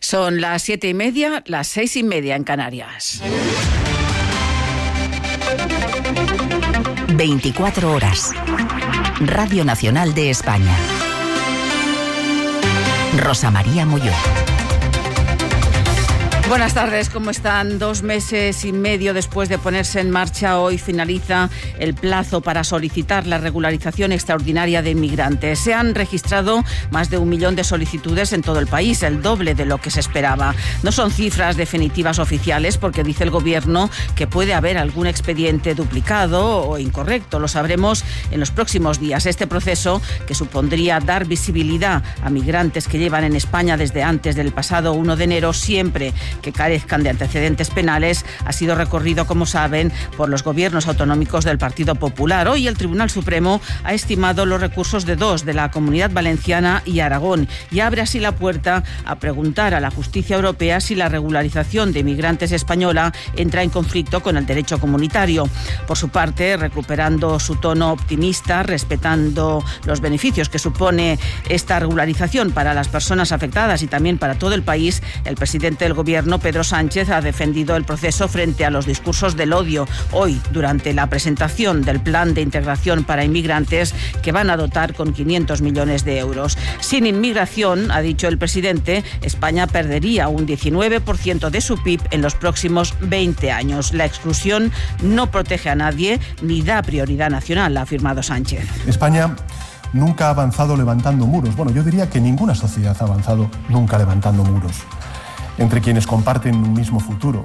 Son las 7:30, las 6:30 en Canarias. 24 horas. Radio Nacional de España. Rosa María Molló. Buenas tardes, ¿cómo están? 2 meses y medio después de ponerse en marcha, hoy finaliza el plazo para solicitar la regularización extraordinaria de inmigrantes. Se han registrado más de 1 millón de solicitudes en todo el país, el doble de lo que se esperaba. No son cifras definitivas oficiales porque dice el Gobierno que puede haber algún expediente duplicado o incorrecto. Lo sabremos en los próximos días. Este proceso, que supondría dar visibilidad a migrantes que llevan en España desde antes del pasado 1 de enero, siempre que carezcan de antecedentes penales, ha sido recorrido, como saben, por los gobiernos autonómicos del Partido Popular. Hoy el Tribunal Supremo ha estimado los recursos de 2 de la Comunidad Valenciana y Aragón y abre así la puerta a preguntar a la justicia europea si la regularización de inmigrantes española entra en conflicto con el derecho comunitario. Por su parte, recuperando su tono optimista, respetando los beneficios que supone esta regularización para las personas afectadas y también para todo el país, el presidente del Gobierno, Pedro Sánchez, ha defendido el proceso frente a los discursos del odio. Hoy, durante la presentación del Plan de Integración para Inmigrantes, que van a dotar con 500 millones de euros. Sin inmigración, ha dicho el presidente, España perdería un 19% de su PIB en los próximos 20 años. La exclusión no protege a nadie ni da prioridad nacional, ha afirmado Sánchez. España nunca ha avanzado levantando muros. Bueno, yo diría que ninguna sociedad ha avanzado nunca levantando muros entre quienes comparten un mismo futuro.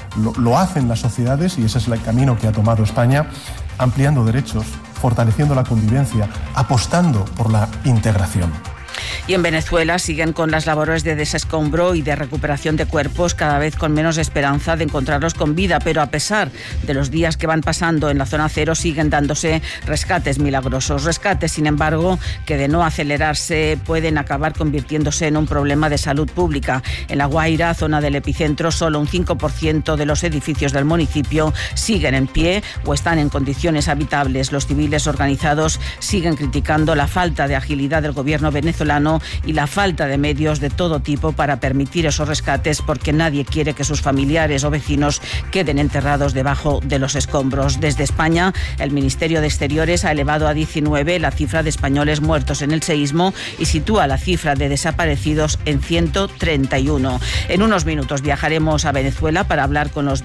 Lo hacen las sociedades y ese es el camino que ha tomado España, ampliando derechos, fortaleciendo la convivencia, apostando por la integración. Y en Venezuela siguen con las labores de desescombro y de recuperación de cuerpos, cada vez con menos esperanza de encontrarlos con vida, pero a pesar de los días que van pasando en la zona cero, siguen dándose rescates milagrosos. Rescates, sin embargo, que de no acelerarse pueden acabar convirtiéndose en un problema de salud pública. En La Guaira, zona del epicentro, solo un 5% de los edificios del municipio siguen en pie o están en condiciones habitables. Los civiles organizados siguen criticando la falta de agilidad del gobierno venezolano y la falta de medios de todo tipo para permitir esos rescates, porque nadie quiere que sus familiares o vecinos queden enterrados debajo de los escombros. Desde España, el Ministerio de Exteriores ha elevado a 19 la cifra de españoles muertos en el seísmo y sitúa la cifra de desaparecidos en 131. En unos minutos viajaremos a Venezuela para hablar con los